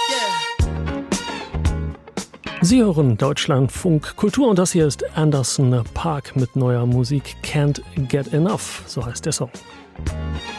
Sie hören Deutschlandfunk Kultur und das hier ist Anderson .Paak mit neuer Musik Can't Get Enough, so heißt der Song.